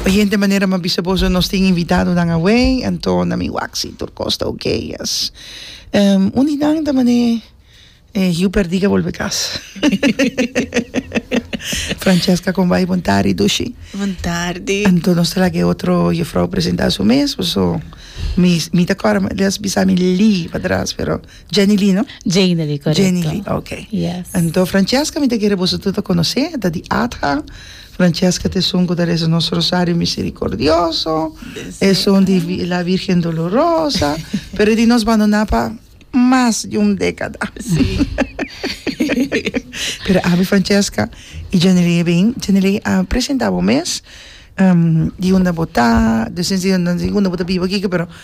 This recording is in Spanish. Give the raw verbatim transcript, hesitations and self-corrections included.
Oye, de manera mabisaboso nos ting invitado ng away, anto na mi waxi turcosta okay, yes. Um, uninang da mane, eh, io perdi che volve casa. Francesca con vai bontari dushi. Bontardi. Anto nos tala che otro io frau presenta su mes, so mi mi takora les bisami li padras, pero Jenny Lee, no? Jane Lee, corretto. Jenny Lee, ok. Yes. Anto Francesca mi te quiere vos tutto conoscere da di Atra. Francesca te sungo da reso nostro rosario misericordioso, e son di la Virgen Dolorosa, pero di nos abandonaba más de un década. Sí. Pero a mi Francesca y Jenny Lee, Jenny Lee uh, presentaba mes um, di una bota, de sencillo, una bota viva aquí, pero